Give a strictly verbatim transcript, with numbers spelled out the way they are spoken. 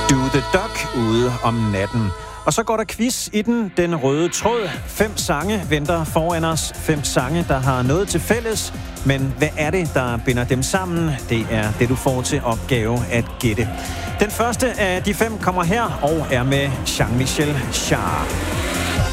Do the Duck ude om natten. Og så går der quiz i den, den røde tråd. Fem sange venter foran os. Fem sange, der har noget til fælles. Men hvad er det, der binder dem sammen? Det er det, du får til opgave at gætte. Den første af de fem kommer her og er med Jean-Michel Jarre.